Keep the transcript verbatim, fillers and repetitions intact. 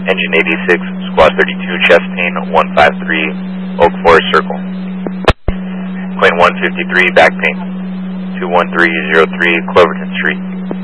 Engine eighty-six, Squad thirty-two, Chastain, one five three, Oak Forest Circle. Plane one fifty-three, back paint, two one three zero three, Cloverton Street.